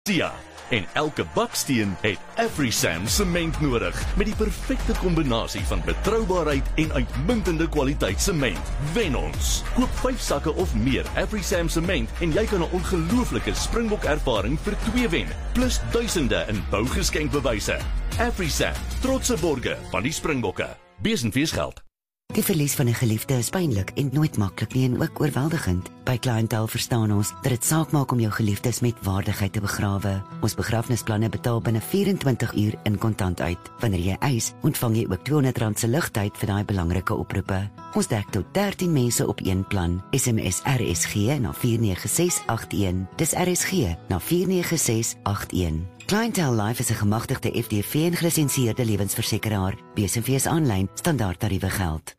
Ja, en elke baksteen het AfriSam sement nodig met die perfekte kombinasie van betroubaarheid en uitmuntende kwaliteit sement. Wen ons. Koop 5 sakke of meer AfriSam sement en jy kan 'n ongelooflike Springbok ervaring vir 2 wen, plus duisende in bougeskenkbewyse. AfriSam, trotse borge van die Springbokke. Besenfees geld. Die verlies van 'n geliefde is pynlik en nooit maklik nie en ook oorweldigend. By Clientele verstaan ons dat dit saak maak om jou geliefdes met waardigheid te begrawe. Ons begrafnisplanne betaal binne 24 uur in kontant uit. Wanneer jy eis, ontvang jy ook R200 se ligtyd vir daai belangrike oproepe. Ons dek tot 13 mense op een plan. SMS RSG na 49681. Dis RSG na 49681. Clientele Life is 'n gemagtigde FDV en gelisensieerde lewensversekeraar. Besenfees aanlyn, standaard tariewe geld.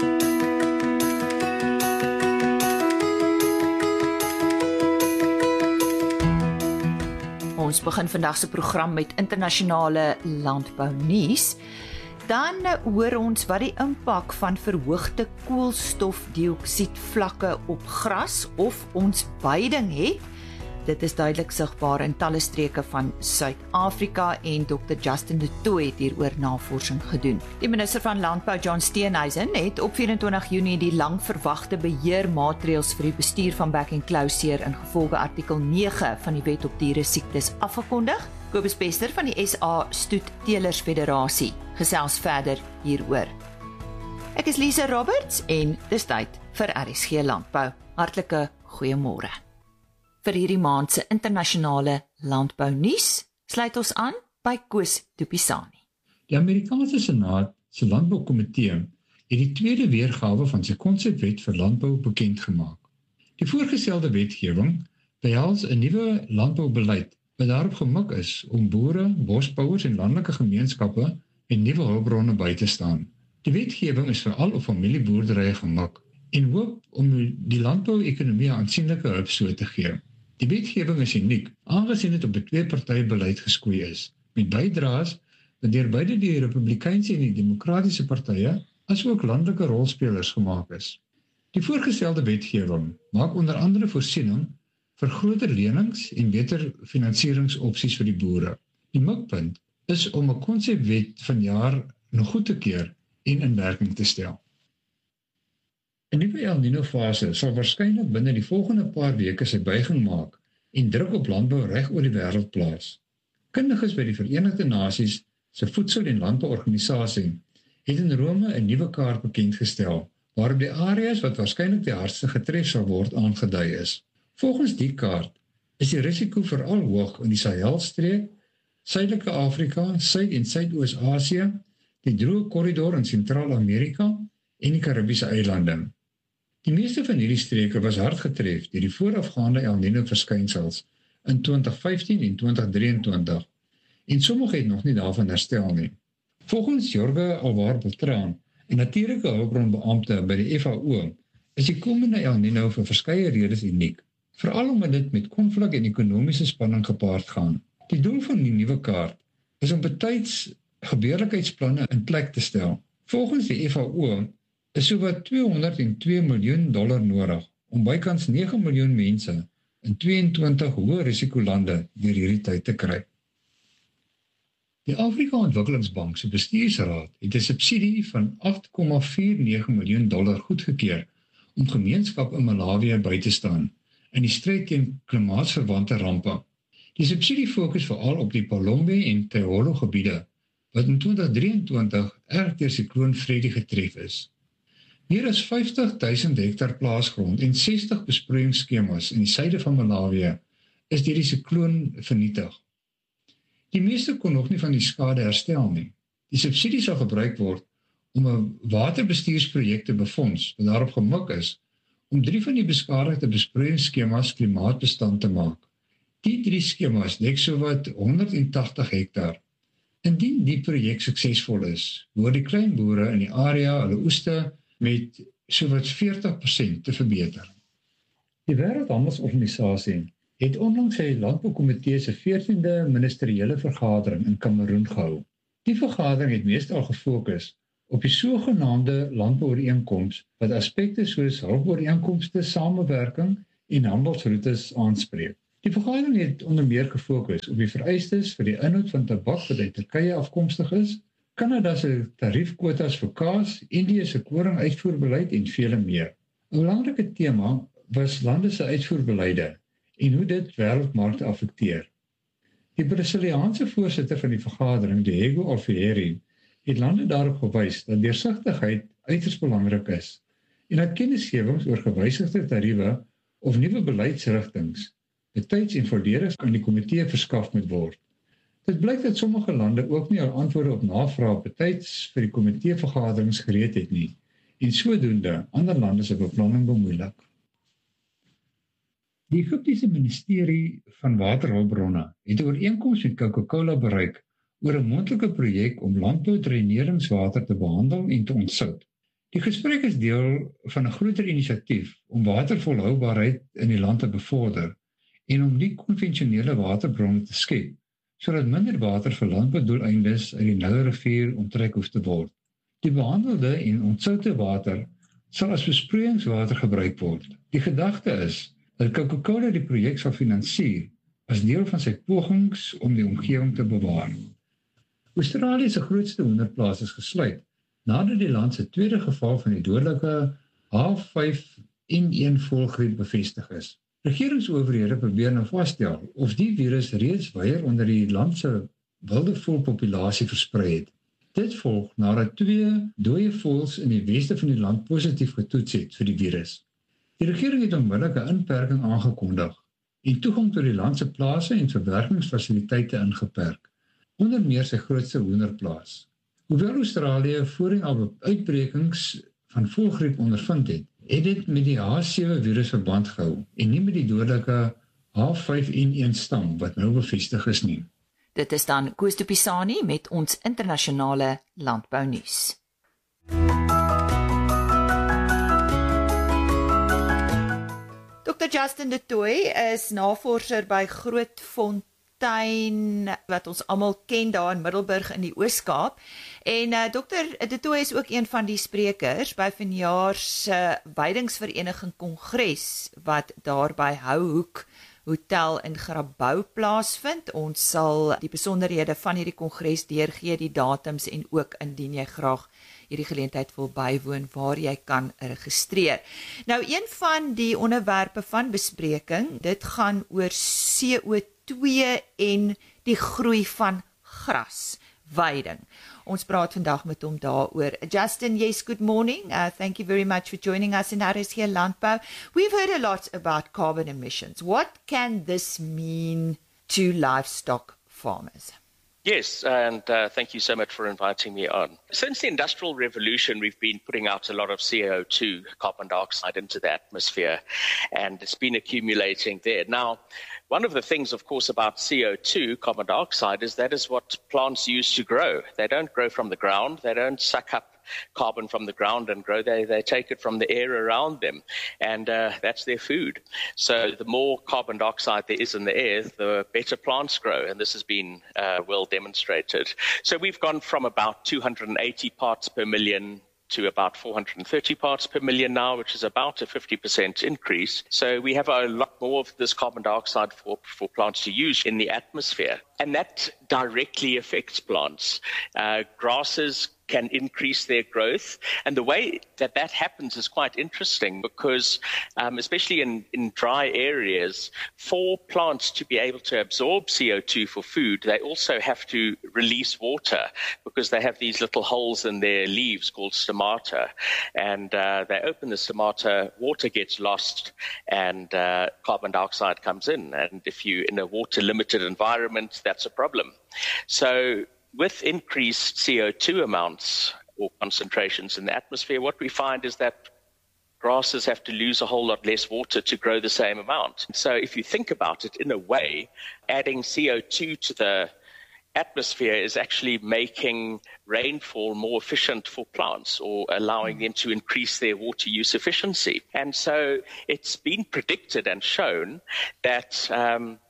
Ons begin vandag se program met internasionale landbounuus. Dan hoor ons wat die impak van verhoogde koolstofdioksied vlakke op gras of ons beiding het. Dit is duidelik sigbaar in talle streke van Suid-Afrika en Dr. Justin de Tooy het hieroor navorsing gedoen. Die minister van Landbou, John Steenhuisen, het op 24 Junie die lang verwagte beheermaatreëls vir die bestuur van bek en klouseer ingevolge artikel 9 van die Wet op Diere Siektes afgekondig. Kobus Pester van die SA Stoetteelers Federasie gesels verder hieroor. Ek is Lisa Roberts en dis tyd vir RSG Landbou. Hartlike goeiemôre. Vir hierdie maand se internasionale landbounuus sluit ons aan by Koos Dupisani. Die Amerikaanse Senaat se Landboukomitee het die tweede weergawe van sy konsepwet vir landbou bekend gemaak. Die voorgestelde wetgewing behels 'n nuwe landboubeleid wat daarop gemik is om boere, bosbouers en landelike gemeenskappe met nuwe hulpbronne by te staan. Die wetgewing is veral op familieboerderye gemik en hoop om die landbouekonomie 'n aansienlike hulpstoot te gee. Die wetgewing is uniek, aangesien dit op 'n twee-party-beleid geskoei is, met bydraes wat deur beide die Republikeinse en die Demokratiese partye asook landelike rolspelers gemaak is. Die voorgestelde wetgewing maak onder andere voorsiening vir groter lenings en beter finansieringsopsies vir die boere. Die mikpunt is om 'n konsepwet vanjaar nog goed te keur en in werking te stel. 'n Nuwe El Niño fase sal waarskynlik binne die volgende paar weke sy buiging maak en druk op landbou reg oor die wêreld plaas. Kundiges by die Verenigde Nasies se Voedsel- en Landbouorganisasie het in Rome 'n nuwe kaart bekendgestel, waarop die areas wat waarskynlik die hardste getref sal word aangedui is. Volgens die kaart is die risiko veral hoog in die Sahelstreek, Suidelike Afrika, Suid- en Suidoos-Asië, die droë korridor in Sentraal-Amerika en die Karibiese eilande. Die meeste van hierdie streke was hard getref deur die voorafgaande El Niño verskynsels in 2015 en 2023 en sommige het nog nie daarvan herstel nie. Volgens Jorge Alvar Beltrán, 'n natuurlike hulpbronbeampte by die FAO, is die komende El Niño vir verskeie redes uniek, veral omdat dit met konflik en ekonomiese spanning gepaard gaan. Die doel van die nuwe kaart is om betyds gebeurlikheidsplanne in plek te stel. Volgens die FAO is sowat $202 miljoen nodig om bykans 9 miljoen mense in 22 hoë risikolande deur hierdie tyd te kry. Die Afrika Ontwikkelingsbank se bestuursraad het 'n subsidie van $8,49 miljoen goedgekeur om gemeenskappe in Malawi by te staan in die stryd teen klimaatsverwante rampe. Die subsidie fokus veral op die Palombe en Teholo gebiede wat in 2023 erg deur sikloon Freddy getref is. Meer as 50.000 hektar plaasgrond en 60 besproeiingsskemas in die suide van Malawi is deur die sikloon vernietig. Die meeste kon nog nie van die skade herstel nie. Die subsidie sal gebruik word om 'n waterbestuursprojek te befonds wat daarop gemik is om 3 van die beskadigde besproeiingsskemas klimaatbestand te maak. Die 3 skemas dek sowat 180 hektar. Indien die projek suksesvol is, behoort die klein boere in die area hulle oeste met sowat 40% te verbeter. Die Wêreldhandelsorganisasie het onlangs sy landboukomitee se 14de ministeriële vergadering in Kameroen gehou. Die vergadering het meestal gefokus op die sogenaamde landbouooreenkoms wat aspekte soos hulpooreenkomste, samewerking en handelsroetes aanspreek. Die vergadering het onder meer gefokus op die vereistes vir die inhoud van tabak wat uit Turkye afkomstig is, Kanada se tariefkwotas vir kaas, Indië se koring-uitvoerbeleid en vele meer. 'n Belangrike tema was lande se uitvoerbeleide en hoe dit wêreldmarkte affekteer. Die Brasiliaanse voorsitter van die vergadering, Diego Alfieri, het lande daarop gewys dat deursigtigheid uiters belangrik is en dat kennisgewings oor gewysigde tariewe of nuwe beleidsrigtings betyds en volledig aan die komitee verskaf moet word. Dit blyk dat sommige lande ook nie al antwoorde op navrae betyds vir die komiteevergaderings gereed het nie en sodoende ander lande se beplanning bemoeilik. Die Egiptiese Ministerie van Waterhulpbronne het 'n ooreenkoms met Coca-Cola bereik oor 'n moontlike projek om landbou-dreineringswater te behandel en te ontsout. Die gesprek is deel van 'n groter inisiatief om watervolhoubaarheid in die land te bevorder en om nie konvensionele waterbronne te skep, sodat minder water vir landboudoeleindes uit die Nylrivier onttrek hoef te word. Die behandelde en ontsoute water sal as besproeiingswater gebruik word. Die gedagte is dat Coca-Cola die projek sal finansier as deel van sy pogings om die omgewing te bewaar. Australië se grootste hoenderplaas is gesluit nadat die land se tweede geval van die dodelike H5N1 voëlgriep bevestig is. Regeringsowerhede probeer nou vasstel of die virus reeds weier onder die land se wilde voëlpopulasie versprei het. Dit volg nadat 2 dooie voëls in die weste van die land positief getoets het vir die virus. Die regering het onmiddellik 'n inperking aangekondig en toegang tot die land se plase en verwerkingsfasiliteite ingeperk, onder meer sy grootste hoenderplaas. Hoewel Australië voorheen al uitbrekings van voëlgriep ondervind het, het dit met die H7-virus verband gehou en nie met die dodelike H5N1 stam wat nou bevestig is nie. Dit is dan Koos de Pisani met ons internasionale landbounuus. Dr. Justin de Tooy is navorser by Grootfontein wat ons almal ken daar in Middelburg in die Oos-Kaap. En Dr. de Tooy is ook een van die sprekers by vanjaar se Weidingsvereniging Kongres wat daar by Houhoek Hotel in Grabouw plaasvind. Ons sal die besonderhede van hierdie kongres deurgee, die datums en ook indien jy graag hierdie geleentheid wil bywoon waar jy kan registreer. Nou een van die onderwerpe van bespreking, dit gaan oor CO2 en die groei van gras, weiding. Ons praat vandag met hom daaroor. Justin, yes, good morning. Thank you very much for joining us in RSG Landbou. We've heard a lot about carbon emissions. What can this mean to livestock farmers? Yes, and thank you so much for inviting me on. Since the Industrial Revolution, we've been putting out a lot of CO2, carbon dioxide, into the atmosphere, and it's been accumulating there. Now, one of the things, of course, about CO2, carbon dioxide, is that is what plants use to grow. They don't grow from the ground. They don't suck up carbon from the ground and grow. They take it from the air around them, and that's their food. So the more carbon dioxide there is in the air, the better plants grow, and this has been well demonstrated. So we've gone from about 280 parts per million to about 430 parts per million now, which is about a 50% increase. So we have a lot more of this carbon dioxide for plants to use in the atmosphere. And that directly affects plants. Grasses can increase their growth. And the way that that happens is quite interesting because, especially in dry areas, for plants to be able to absorb CO2 for food, they also have to release water because they have these little holes in their leaves called stomata. And they open the stomata, water gets lost, and carbon dioxide comes in. And if you're in a water-limited environment, that's a problem. So with increased CO2 amounts or concentrations in the atmosphere, what we find is that grasses have to lose a whole lot less water to grow the same amount. So if you think about it, in a way, adding CO2 to the atmosphere is actually making rainfall more efficient for plants or allowing them to increase their water use efficiency. And so it's been predicted and shown that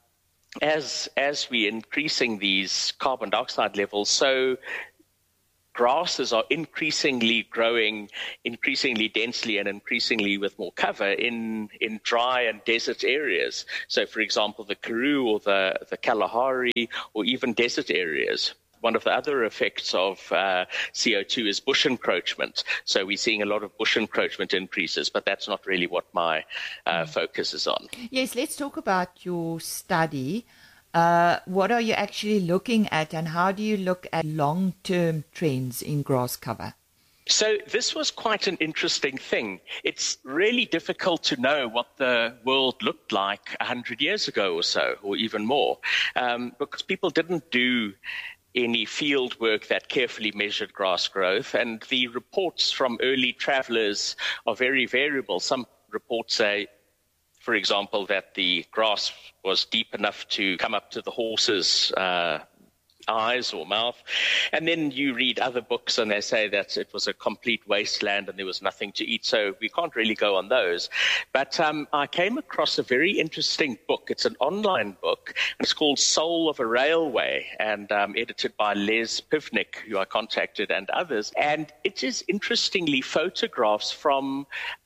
as we're increasing these carbon dioxide levels, so grasses are increasingly growing, increasingly densely and increasingly with more cover in dry and desert areas. So, for example, the Karoo or the Kalahari or even desert areas. One of the other effects of CO2 is bush encroachment. So we're seeing a lot of bush encroachment increases, but that's not really what my focus is on. Yes, let's talk about your study. What are you actually looking at, and how do you look at long-term trends in grass cover? So this was quite an interesting thing. It's really difficult to know what the world looked like 100 years ago or so, or even more, because people didn't do any field work that carefully measured grass growth, and the reports from early travelers are very variable. Some reports say, for example, that the grass was deep enough to come up to the horse's eyes or mouth. And then you read other books and they say that it was a complete wasteland and there was nothing to eat. So we can't really go on those. But I came across a very interesting book. It's an online book. And it's called Soul of a Railway, and edited by Les Pivnik, who I contacted, and others. And it is interestingly photographs from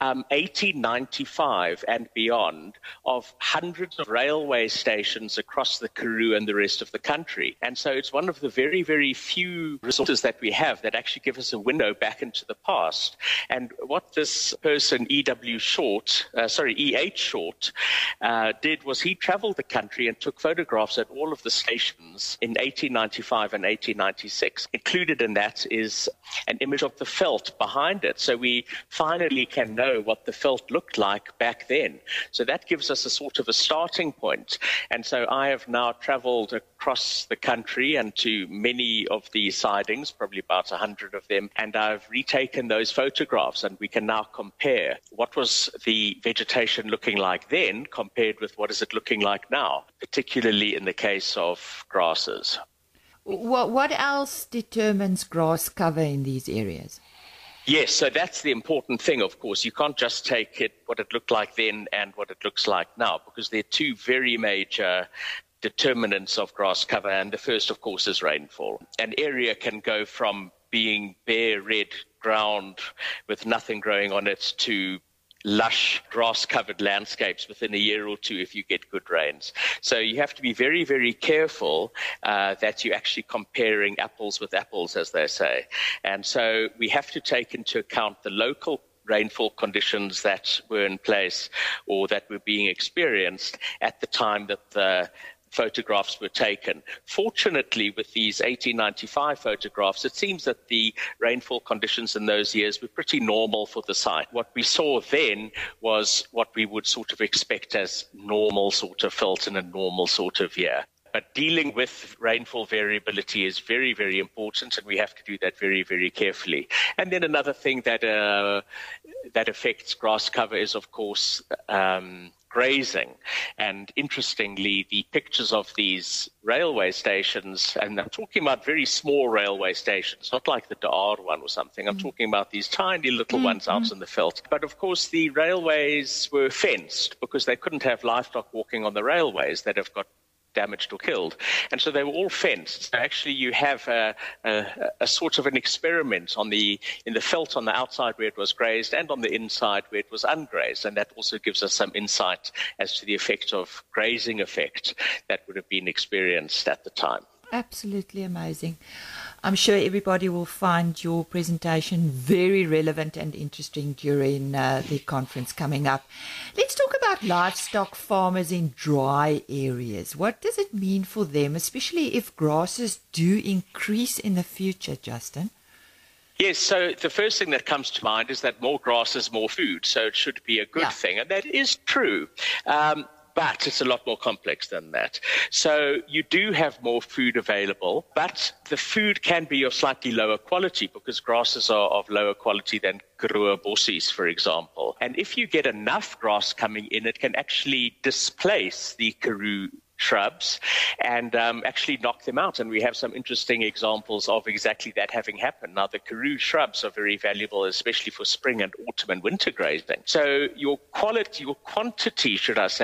1895 and beyond of hundreds of railway stations across the Karoo and the rest of the country. And so it's one of the very, very few resources that we have that actually give us a window back into the past. And what this person, E.H. Short, did was he traveled the country and took photographs at all of the stations in 1895 and 1896. Included in that is an image of the veld behind it. So we finally can know what the veld looked like back then. So that gives us a sort of a starting point. And so I have now traveled across the country and to many of these sidings, probably about 100 of them, and I've retaken those photographs, and we can now compare what was the vegetation looking like then compared with what is it looking like now, particularly in the case of grasses. What else determines grass cover in these areas? Yes, so that's the important thing, of course. You can't just take what it looked like then and what it looks like now, because they're two very major determinants of grass cover, and the first, of course, is rainfall. An area can go from being bare red ground with nothing growing on it to lush grass-covered landscapes within a year or two if you get good rains. So you have to be very, very careful that you're actually comparing apples with apples, as they say. And so we have to take into account the local rainfall conditions that were in place or that were being experienced at the time that the photographs were taken. Fortunately, with these 1895 photographs, it seems that the rainfall conditions in those years were pretty normal for the site. What we saw then was what we would sort of expect as normal sort of veld in a normal sort of year. But dealing with rainfall variability is very, very important, and we have to do that very, very carefully. And then another thing that affects grass cover is, of course, grazing. And interestingly, the pictures of these railway stations, and I'm talking about very small railway stations, not like the Daar one or something. I'm talking about these tiny little ones out in the veld. But of course, the railways were fenced because they couldn't have livestock walking on the railways that have got damaged or killed. And so they were all fenced. So actually you have a sort of an experiment in the veld on the outside where it was grazed and on the inside where it was ungrazed. And that also gives us some insight as to the effect of grazing effect that would have been experienced at the time. Absolutely amazing. I'm sure everybody will find your presentation very relevant and interesting during the conference coming up. Let's talk about livestock farmers in dry areas. What does it mean for them, especially if grasses do increase in the future, Justin? Yes, so the first thing that comes to mind is that more grass is more food, so it should be a good thing, and that is true. But it's a lot more complex than that. So you do have more food available, but the food can be of slightly lower quality because grasses are of lower quality than Karoo bossies, for example. And if you get enough grass coming in, it can actually displace the Karoo shrubs and actually knock them out. And we have some interesting examples of exactly that having happened. Now, the karoo shrubs are very valuable, especially for spring and autumn and winter grazing. So your quantity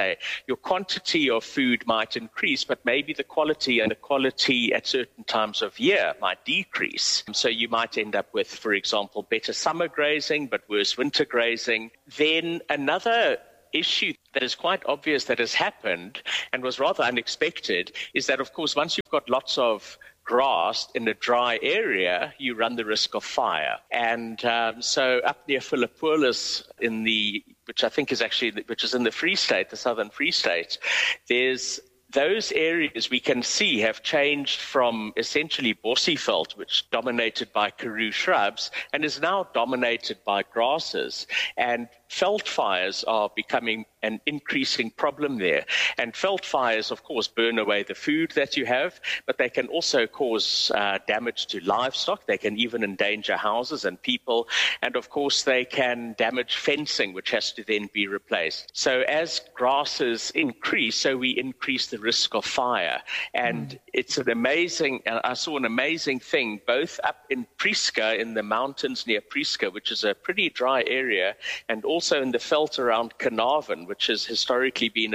of food might increase, but maybe the quality at certain times of year might decrease. So you might end up with, for example, better summer grazing, but worse winter grazing. Then another issue that is quite obvious that has happened and was rather unexpected is that, of course, once you've got lots of grass in a dry area, you run the risk of fire. And so up near Philippopolis which is in the Free State, the Southern Free State, there's those areas we can see have changed from essentially Bossieveld, which dominated by karoo shrubs, and is now dominated by grasses. And veld fires are becoming an increasing problem there. And veld fires, of course, burn away the food that you have, but they can also cause damage to livestock. They can even endanger houses and people. And, of course, they can damage fencing, which has to then be replaced. So as grasses increase, so we increase the risk of fire. And it's I saw an amazing thing, both up in Prieska, in the mountains near Prieska, which is a pretty dry area, and also in the veld around Carnarvon, which has historically been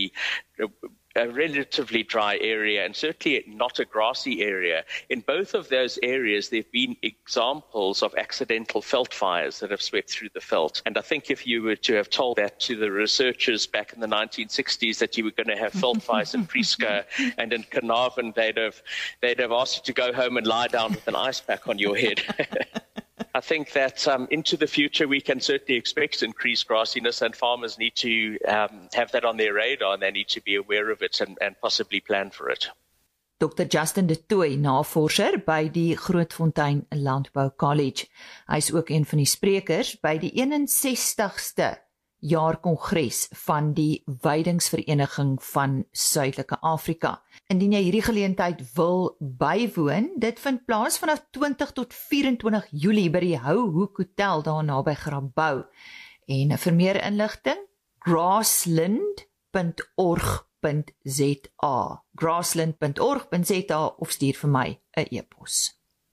a relatively dry area and certainly not a grassy area. In both of those areas, there have been examples of accidental veld fires that have swept through the veld. And I think if you were to have told that to the researchers back in the 1960s that you were going to have veld fires in Prieska and in Carnarvon, they'd have asked you to go home and lie down with an ice pack on your head. I think that into the future we can certainly expect increased grassiness, and farmers need to have that on their radar, and they need to be aware of it and possibly plan for it. Dr. Justin de Tooy, navorser by die Grootfontein Landbou College. Hy is ook een van die sprekers by die 61ste jaarkongres van die Weidingsvereniging van Suidelike Afrika. Indien jy hierdie geleentheid wil bywoon, dit vind plaas vanaf 20 tot 24 Julie by die Houhoek Hotel daar naby Grabouw. En vir meer inligting, grassland.org.za of stuur vir my 'n e-pos.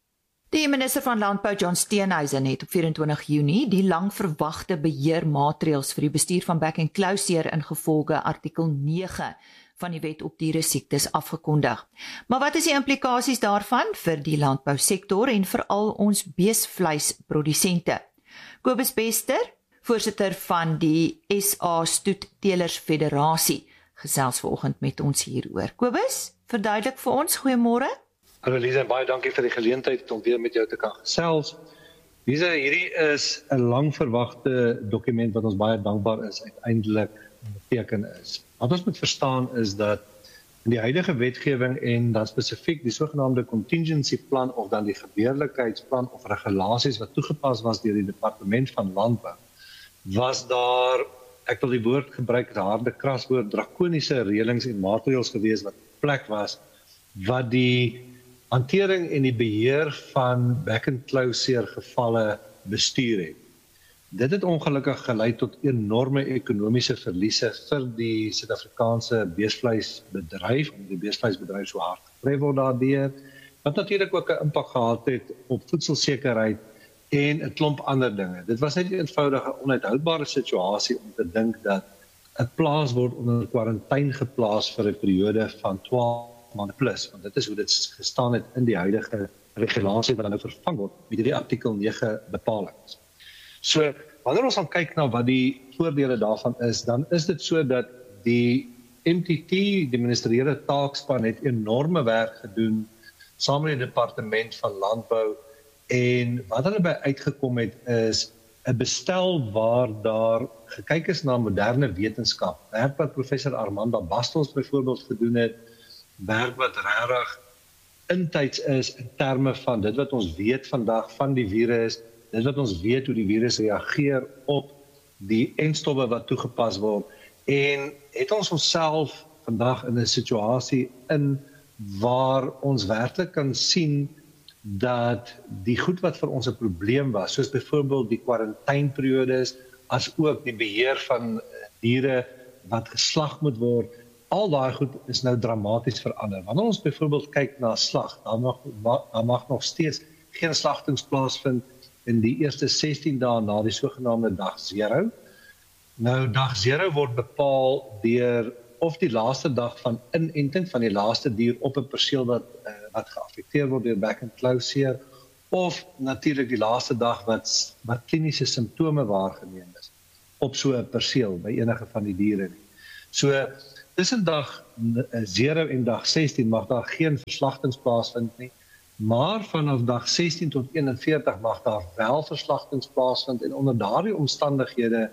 Die minister van Landbou, John Steenhuisen, het op 24 Junie die lang verwagte beheermaatreëls vir die bestuur van bek en klauseer ingevolge artikel 9 van die wet op diere siektes afgekondig. Maar wat is die implikasies daarvan vir die landbousektor en veral ons beesvleisprodusente? Kobus Bester, voorsitter van die SA Stoettelers Federasie, gesels vanoggend met ons hieroor. Kobus, verduidelik vir ons, goeiemôre. Annelies, en baie dankie vir die geleentheid om weer met jou te kan gesels. Lisa, hierdie is 'n lang verwagte dokument wat ons baie dankbaar is uiteindelik beteken is. Wat ons moet verstaan is dat in die huidige wetgewing en dan spesifiek die sogenaamde contingency plan of dan die gebeurlikheidsplan of regulasies wat toegepas was deur die Departement van Landbou, was daar, ek wil die woord gebruik, die harde kraswoord, drakoniese reëlings en maatreëls gewees wat plek was, wat die hantering en die beheer van bek en klauseer gevalle bestuur het. Dit het ongelukkig gelei tot enorme ekonomiese verliese vir die Suid-Afrikaanse beesvleisbedryf, omdat die beesvleisbedryf so hard getref word daardeur, wat natuurlik ook 'n impak gehad het op voedselsekerheid en 'n klomp ander dinge. Dit was net 'n eenvoudige onuithoudbare situasie om te dink dat 'n plaas word onder kwarantyne geplaas vir 'n periode van 12 maande plus, want dit is hoe dit gestaan het in die huidige regulasie wat dan nou vervang word met die artikel 9 bepalings. So, wanneer ons gaan kyk na wat die voordele daarvan is, dan is dit so dat die MTT, die ministeriële taakspan, het enorme werk gedoen saam met die Departement van Landbou, en wat hulle by uitgekom het is 'n bestel waar daar gekyk is na moderne wetenskap, werk wat professor Armanda Bastels byvoorbeeld gedoen het, werk wat regtig intyds is in terme van dit wat ons weet vandag van die virus, dit wat ons weet hoe die virus reageer op die enstowwe wat toegepas word, en het ons onsself vandag in 'n situasie in waar ons werklik kan sien dat die goed wat vir ons 'n probleem was, soos byvoorbeeld die kwarantynperiodes, as ook die beheer van diere wat geslag moet word, al daai goed is nou dramaties verander. Wanneer ons byvoorbeeld kyk na slag, dan mag nog steeds geen slagtings plaasvind in die eerste 16 dae na die sogenaamde dag 0. Nou, dag 0 word bepaal deur of die laaste dag van inenting van die laaste dier op 'n perseel wat geaffekteer word deur back and claw seer, of natuurlik die laaste dag wat kliniese simptome waargeneem is op so 'n perseel by enige van die diere nie. So tussen dag 0 en dag 16 mag daar geen verslagtings plaasvind nie, maar vanaf dag 16 tot 41 mag daar wel verslagtings plaasvind en onder daardie omstandighede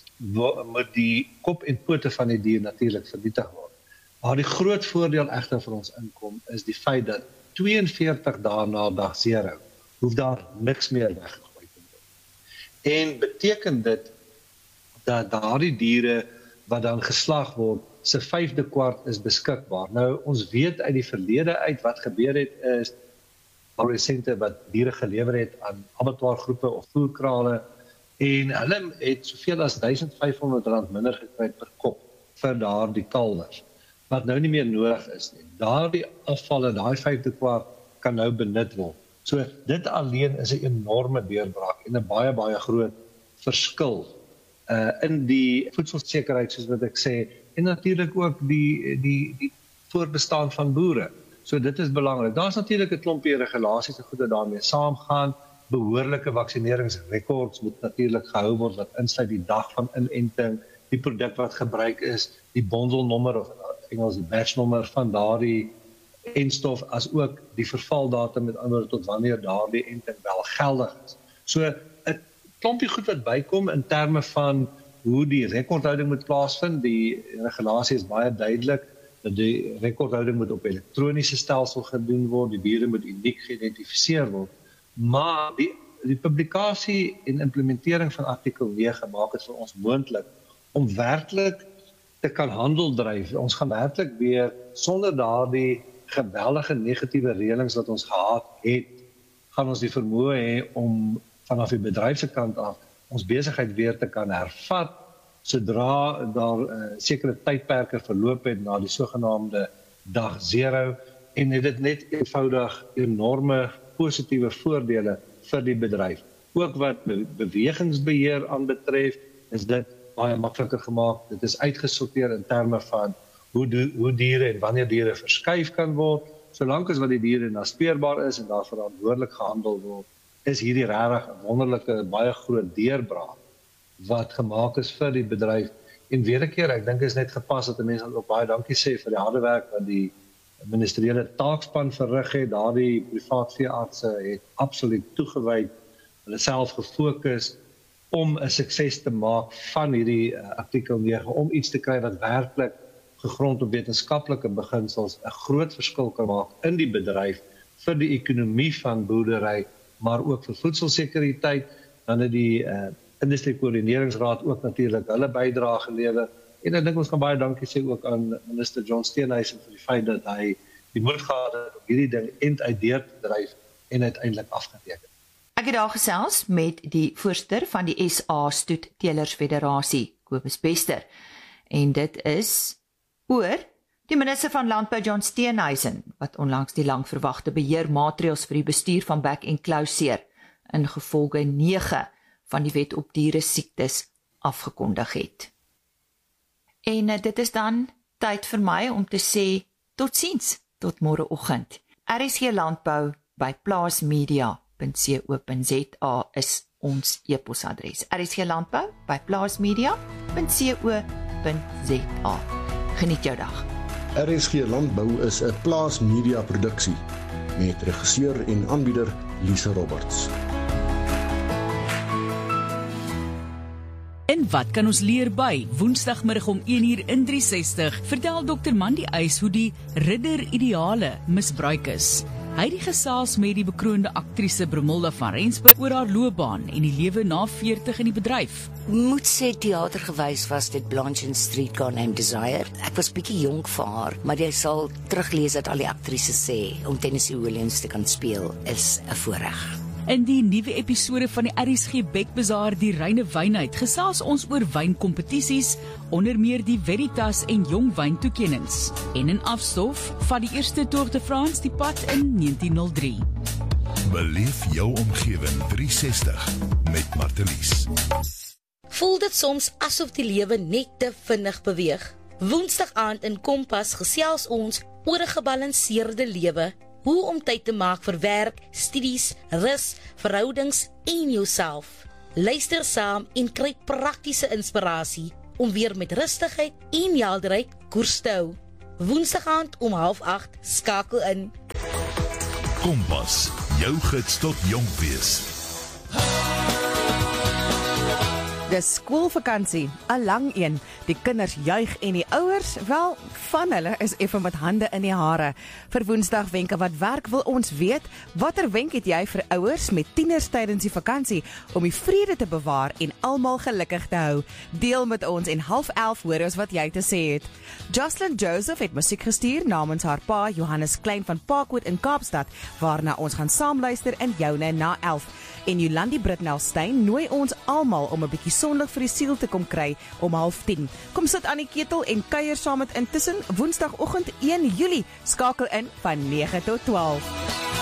moet die kop en pote van die dier natuurlik vernietig word. Maar die groot voordeel egter vir ons inkom is die feit dat 42 dae na dag 0 hoef daar niks meer weggegooi te word. En beteken dit dat daardie diere wat dan geslag word, se 5de kwart is beskikbaar. Nou, ons weet uit die verlede uit wat gebeur het is produsente wat diere gelewer het aan abattoirgroepe of voerkrale en hulle het soveel as R1,500 minder gekry per kop vir daardie kalwers, wat nou nie meer nodig is nie. Daardie afvalle, daai 5de kwart kan nou benut word. So dit alleen is 'n enorme deurbraak en 'n baie baie groot verskil in die voedselsekerheid soos wat ek sê en natuurlik ook die voortbestaan van boere. So dit is belangrik. Daar's natuurlik 'n klompie regulasies en goede daarmee saamgaan. Behoorlike vaksineringsrekords moet natuurlik gehou word wat insluit die dag van inenting, die produk wat gebruik is, die bondelnommer of in Engels die batchnommer van daardie enstof as ook die vervaldatum met ander tot wanneer daardie enting wel geldig is. So 'n klompie goed wat bykom in terme van hoe die rekordhouding moet plaasvind. Die regulasie is baie duidelik dat die rekordhouding moet op elektroniese stelsel gedoen word, die diere moet uniek geïdentifiseer word. Maar die publikasie en implementering van artikel 9 maak dit vir ons moontlik om werklik te kan handel dryf. Ons gaan werklik weer sonder daardie geweldige negatiewe reëlings wat ons gehad het, gaan ons die vermoë hê om vanaf die bedryfskant af ons besigheid weer te kan hervat sodra daar sekere tydperke verloop het na die sogenaamde dag 0 en dit net eenvoudig enorme positiewe voordele vir die bedryf. Ook wat bewegingsbeheer aanbetref, is dit baie makliker gemaak. Dit is uitgesorteer in terme van hoe diere en wanneer diere verskuif kan word. Solank as wat die diere naspeurbaar is en daar verantwoordelik gehandel word, is hierdie regtig 'n wonderlike, baie groot deurbraak wat gemaak is vir die bedryf. En weer 'n keer, ek dink is net gepas dat mense ook baie dankie sê vir die harde werk wat die ministeriële taakspan verrig het. Daardie privaat veeartse het absoluut toegewyd, hulle self gefokus om 'n sukses te maak van hierdie artikel 9, om iets te kry wat werklik gegrond op wetenskaplike beginsels 'n groot verskil kan maak in die bedryf vir die ekonomie van boerdery, maar ook vir voedselsekuriteit. Dan het die Industrie Koördineringsraad ook natuurlik hulle bydrae gelewer. En ek dink ons kan baie dankie sê ook aan minister John Steenhuisen vir die feit dat hy die moed gehad het om hierdie ding uit te dryf en uiteindelik afgeteken. Ek het daar gesels met die voorsitter van die SA Stoetteelers Federasie, Kobus Bester. En dit is oor die minister van Landbou John Steenhuisen, wat onlangs die lang verwagte beheermaatreëls vir die bestuur van back and claw seer ingevolge 9 van die wet op diere siektes afgekondig het. En dit is dan tyd vir my om te sê totsiens tot môreoggend. RSG Landbou by plaasmedia.co.za is ons e-posadres. RSG Landbou by plaasmedia.co.za. Geniet jou dag. RSG Landbou is 'n Plaas Media produksie met regisseur en aanbieder Lise Roberts. En wat kan ons leer by? Woensdagmiddag om 1:00 in 360 vertel Dr. Mandy Uys hoe die ridder-ideale misbruik is. Hy het die gesels met die bekroonde aktrise Bromilda van Rensburg oor haar loopbaan en die lewe na 40 in die bedryf. Moet sê teatergewys was dit Blanche in Street Car Named Desire. Ek was bietjie jonk vir haar, maar jy sal teruglees dat al die aktrises sê om Tennessee Williams te kan speel is 'n voorreg. In die nuwe episode van die RSG Bekbazaar die Reine Wynheid gesels ons oor wynkompetisies, onder meer die Veritas en Jong Wyntoekennings. En in afstof van die eerste Tour de France die pad in 1903. Beleef jou omgewing 360 met Martelies. Voel dit soms asof die lewe net te vinnig beweeg? Woensdag aand in Kompas gesels ons oor 'n gebalanseerde lewe. Hoe om tyd te maak vir werk, studies, rus, verhoudings en jouself. Luister saam en kry praktiese inspirasie om weer met rustigheid en helderheid koers te hou. Woensdag aand om 7:30 skakel in. Kompas, jou gids tot jonk wees. Dis skoolvakansie, 'n lang een. Die kinders juig en die ouers, wel, van hulle is effe met hande in die hare. Vir Woensdag wenke wat werk wil ons weet, watter wenk het jy vir ouers met tieners tydens die vakansie om die vrede te bewaar en almal gelukkig te hou? Deel met ons en 10:30 hoor ons wat jy te sê het. Jocelyn Joseph het musiek gestuur namens haar pa Johannes Klein van Parkwood in Kaapstad, waarna ons gaan saamluister in joune na 11. En Jolandi Britnell-Stein nooi ons almal om 'n bietjie sonlig vir die siel te kom kry om 9:30. Kom sit aan die ketel en kuier saam met intussen Woensdagoggend 1 Julie. Skakel in van 9 tot 12.